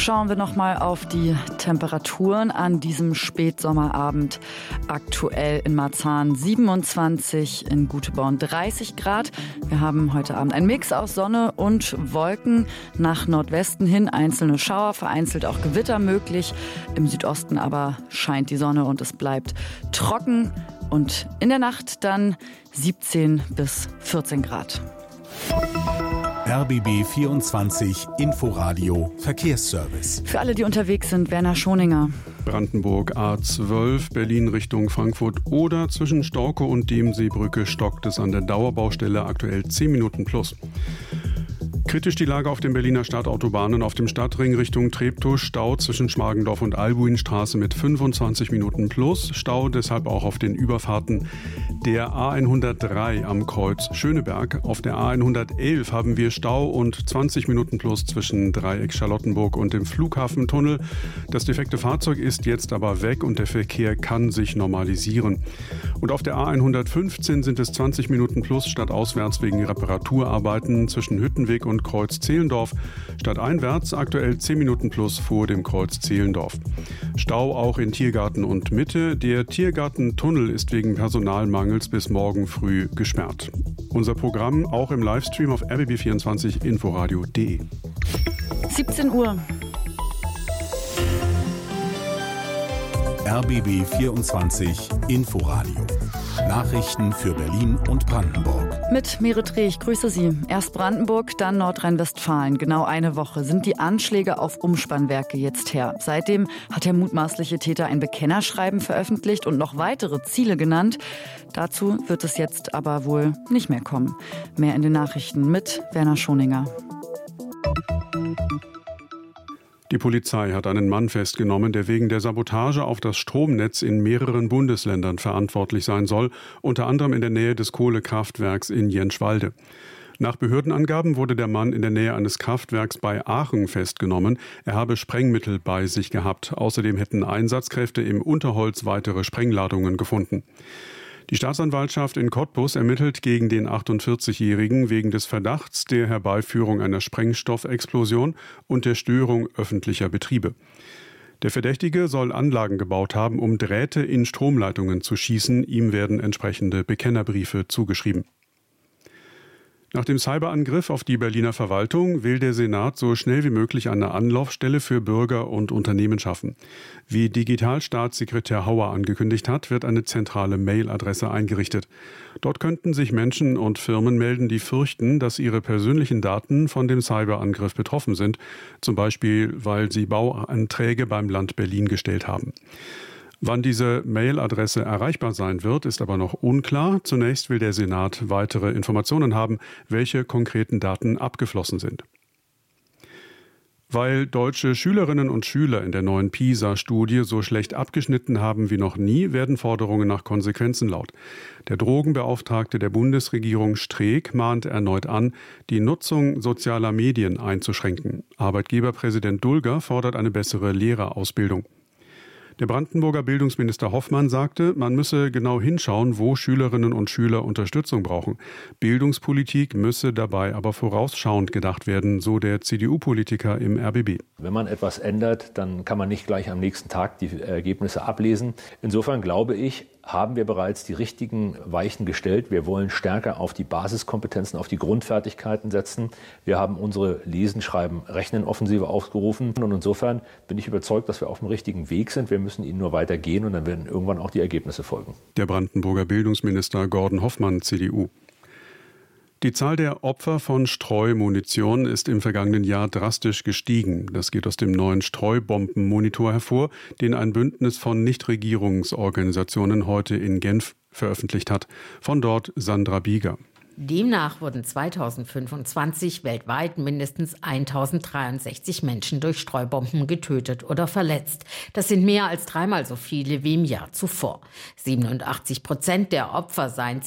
Schauen wir nochmal auf die Temperaturen an diesem Spätsommerabend. Aktuell in Marzahn 27, in Güteborn 30 Grad. Wir haben heute Abend einen Mix aus Sonne und Wolken. Nach Nordwesten hin einzelne Schauer, vereinzelt auch Gewitter möglich. Im Südosten aber scheint die Sonne und es bleibt trocken. Und in der Nacht dann 17 bis 14 Grad. RBB 24 Inforadio Verkehrsservice. Für alle, die unterwegs sind, Werner Schoninger. Brandenburg A12, Berlin Richtung Frankfurt oder zwischen Stauke und Diemseebrücke stockt es an der Dauerbaustelle aktuell 10 Minuten plus. Kritisch die Lage auf den Berliner Stadtautobahnen. Auf dem Stadtring Richtung Treptow Stau zwischen Schmargendorf und Albuinstraße mit 25 Minuten plus. Stau deshalb auch auf den Überfahrten der A103 am Kreuz Schöneberg. Auf der A111 haben wir Stau und 20 Minuten plus zwischen Dreieck Charlottenburg und dem Flughafentunnel. Das defekte Fahrzeug ist jetzt aber weg und der Verkehr kann sich normalisieren. Und auf der A115 sind es 20 Minuten plus stadtauswärts wegen Reparaturarbeiten zwischen Hüttenweg und Kreuz Zehlendorf. Stadteinwärts aktuell 10 Minuten plus vor dem Kreuz Zehlendorf. Stau auch in Tiergarten und Mitte. Der Tiergartentunnel ist wegen Personalmangels bis morgen früh gesperrt. Unser Programm auch im Livestream auf rbb24inforadio.de. 17 Uhr. RBB 24 Inforadio. Nachrichten für Berlin und Brandenburg. Mit Merit Reh, ich grüße Sie. Erst Brandenburg, dann Nordrhein-Westfalen. Genau eine Woche sind die Anschläge auf Umspannwerke jetzt her. Seitdem hat der mutmaßliche Täter ein Bekennerschreiben veröffentlicht und noch weitere Ziele genannt. Dazu wird es jetzt aber wohl nicht mehr kommen. Mehr in den Nachrichten mit Werner Schoninger. Die Polizei hat einen Mann festgenommen, der wegen der Sabotage auf das Stromnetz in mehreren Bundesländern verantwortlich sein soll, unter anderem in der Nähe des Kohlekraftwerks in Jentschwalde. Nach Behördenangaben wurde der Mann in der Nähe eines Kraftwerks bei Aachen festgenommen. Er habe Sprengmittel bei sich gehabt. Außerdem hätten Einsatzkräfte im Unterholz weitere Sprengladungen gefunden. Die Staatsanwaltschaft in Cottbus ermittelt gegen den 48-Jährigen wegen des Verdachts der Herbeiführung einer Sprengstoffexplosion und der Störung öffentlicher Betriebe. Der Verdächtige soll Anlagen gebaut haben, um Drähte in Stromleitungen zu schießen. Ihm werden entsprechende Bekennerbriefe zugeschrieben. Nach dem Cyberangriff auf die Berliner Verwaltung will der Senat so schnell wie möglich eine Anlaufstelle für Bürger und Unternehmen schaffen. Wie Digitalstaatssekretär Hauer angekündigt hat, wird eine zentrale Mailadresse eingerichtet. Dort könnten sich Menschen und Firmen melden, die fürchten, dass ihre persönlichen Daten von dem Cyberangriff betroffen sind, zum Beispiel weil sie Bauanträge beim Land Berlin gestellt haben. Wann diese Mailadresse erreichbar sein wird, ist aber noch unklar. Zunächst will der Senat weitere Informationen haben, welche konkreten Daten abgeflossen sind. Weil deutsche Schülerinnen und Schüler in der neuen PISA-Studie so schlecht abgeschnitten haben wie noch nie, werden Forderungen nach Konsequenzen laut. Der Drogenbeauftragte der Bundesregierung Streeck mahnt erneut an, die Nutzung sozialer Medien einzuschränken. Arbeitgeberpräsident Dulger fordert eine bessere Lehrerausbildung. Der Brandenburger Bildungsminister Hoffmann sagte, man müsse genau hinschauen, wo Schülerinnen und Schüler Unterstützung brauchen. Bildungspolitik müsse dabei aber vorausschauend gedacht werden, so der CDU-Politiker im RBB. Wenn man etwas ändert, dann kann man nicht gleich am nächsten Tag die Ergebnisse ablesen. Insofern glaube ich, haben wir bereits die richtigen Weichen gestellt. Wir wollen stärker auf die Basiskompetenzen, auf die Grundfertigkeiten setzen. Wir haben unsere Lesen, Schreiben, Rechnen-Offensive aufgerufen. Und insofern bin ich überzeugt, dass wir auf dem richtigen Weg sind. Wir müssen ihn nur weitergehen und dann werden irgendwann auch die Ergebnisse folgen. Der Brandenburger Bildungsminister Gordon Hoffmann, CDU. Die Zahl der Opfer von Streumunition ist im vergangenen Jahr drastisch gestiegen. Das geht aus dem neuen Streubombenmonitor hervor, den ein Bündnis von Nichtregierungsorganisationen heute in Genf veröffentlicht hat. Von dort Sandra Bieger. Demnach wurden 2025 weltweit mindestens 1063 Menschen durch Streubomben getötet oder verletzt. Das sind mehr als dreimal so viele wie im Jahr zuvor. 87% der Opfer seien